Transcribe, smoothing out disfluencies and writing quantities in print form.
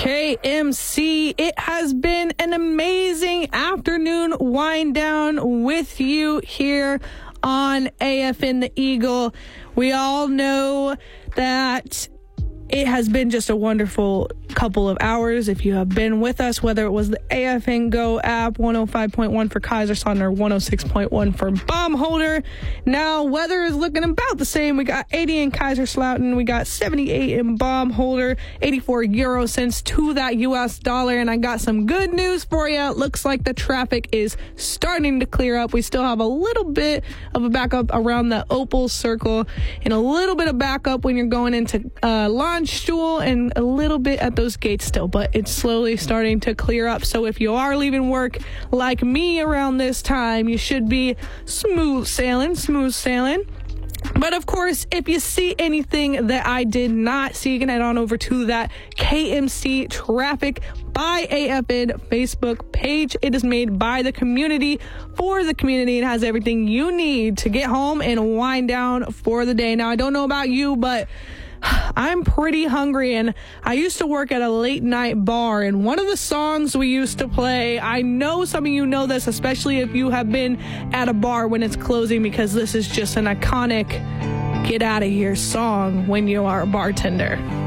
KMC. It has been an amazing afternoon wind down with you here on AFN the Eagle. We all know that it has been just a wonderful couple of hours. If you have been with us, whether it was the AFN Go app, 105.1 for Kaiserslautern or 106.1 for Baumholder. Now, weather is looking about the same. We got 80 in Kaiserslautern. We got 78 in Baumholder, 84 euro cents to that U.S. dollar. And I got some good news for you. It looks like the traffic is starting to clear up. We still have a little bit of a backup around the Opal Circle and a little bit of backup when you're going into Landstuhl and a little bit at those gates still, but it's slowly starting to clear up. So if you are leaving work like me around this time, you should be smooth sailing. But of course, if you see anything that I did not see, you can head on over to that KMC Traffic by AFN Facebook page. It is made by the community for the community. It has everything you need to get home and wind down for the day. Now, I don't know about you, but I'm pretty hungry, and I used to work at a late night bar, and one of the songs we used to play, I know some of you know this, especially if you have been at a bar when it's closing, because this is just an iconic get out of here song when you are a bartender.